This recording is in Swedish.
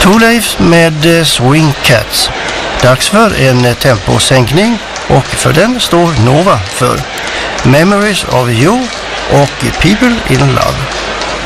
Thorleif med Swing Cats. Dags för en temposänkning och för den står Nova för Memories of You och People in Love.